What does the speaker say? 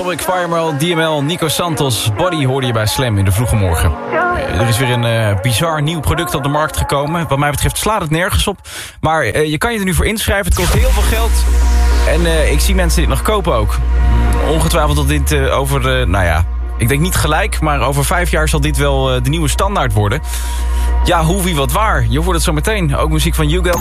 Atomic Fireman, DML, Nico Santos, Body hoorde je bij Slam in de vroege morgen. Er is weer een bizar nieuw product op de markt gekomen. Wat mij betreft slaat het nergens op. Maar je kan je er nu voor inschrijven. Het kost heel veel geld. En ik zie mensen dit nog kopen ook. Ongetwijfeld dat dit ik denk niet gelijk, maar over 5 jaar zal dit wel de nieuwe standaard worden. Ja, hoe, wie, wat, waar. Je hoort het zo meteen. Ook muziek van Hugo.